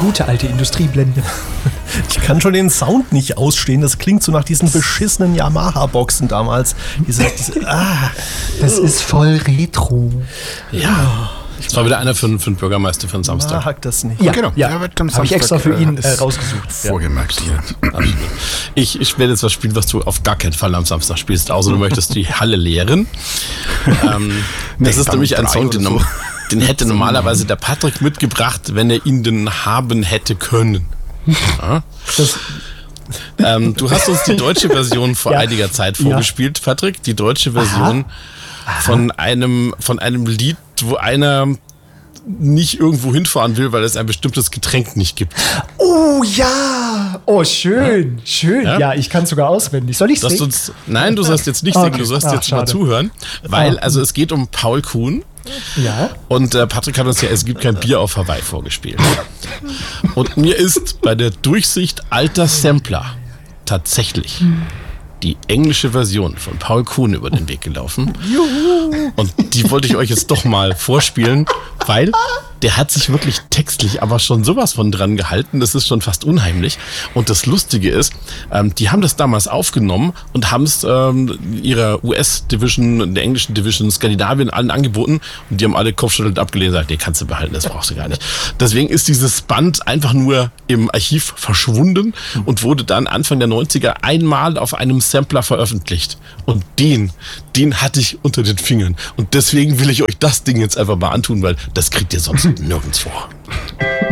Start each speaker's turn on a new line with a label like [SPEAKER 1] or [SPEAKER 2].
[SPEAKER 1] gute alte Industrieblende.
[SPEAKER 2] Ich kann schon den Sound nicht ausstehen. Das klingt so nach diesen beschissenen Yamaha-Boxen damals.
[SPEAKER 1] Das ist voll retro.
[SPEAKER 3] Ja. Das war wieder einer für den Bürgermeister für den Samstag.
[SPEAKER 2] Ich mag das nicht.
[SPEAKER 1] Ja,
[SPEAKER 4] Genau,
[SPEAKER 1] ja.
[SPEAKER 4] der wird am
[SPEAKER 1] Habe ich extra
[SPEAKER 4] Samstag,
[SPEAKER 1] für ihn
[SPEAKER 4] ist
[SPEAKER 1] rausgesucht.
[SPEAKER 4] Vorgemerkt.
[SPEAKER 3] Absolut. Ich werde jetzt was spielen, was du auf gar keinen Fall am Samstag spielst, außer du möchtest die Halle leeren. Das ist nämlich ein Song, den hätte normalerweise der Patrick mitgebracht, wenn er ihn denn haben hätte können. Ja. Du hast uns die deutsche Version vor einiger Zeit vorgespielt, Patrick. Die deutsche Version von einem Lied, wo einer nicht irgendwo hinfahren will, weil es ein bestimmtes Getränk nicht gibt.
[SPEAKER 1] Oh ja! Oh, schön, schön. Ja, ich kann es sogar auswendig. Soll ich singen?
[SPEAKER 3] Nein, du sollst jetzt nicht singen, du sollst jetzt mal zuhören. Weil, es geht um Paul Kuhn.
[SPEAKER 1] Ja.
[SPEAKER 3] Und Patrick hat uns ja Es gibt kein Bier auf Hawaii vorgespielt. Und mir ist bei der Durchsicht alter Sampler tatsächlich die englische Version von Paul Kuhn über den Weg gelaufen. Juhu. Und die wollte ich euch jetzt doch mal vorspielen, weil der hat sich wirklich textlich aber schon sowas von dran gehalten. Das ist schon fast unheimlich. Und das Lustige ist, die haben das damals aufgenommen und haben es ihrer US-Division, der englischen Division Skandinavien allen angeboten. Und die haben alle kopfschüttelnd abgelehnt und gesagt, nee, kannst du behalten, das brauchst du gar nicht. Deswegen ist dieses Band einfach nur im Archiv verschwunden und wurde dann Anfang der 90er einmal auf einem Sampler veröffentlicht. Und den hatte ich unter den Fingern. Und deswegen will ich euch das Ding jetzt einfach mal antun, weil das kriegt ihr sonst nirgends vor.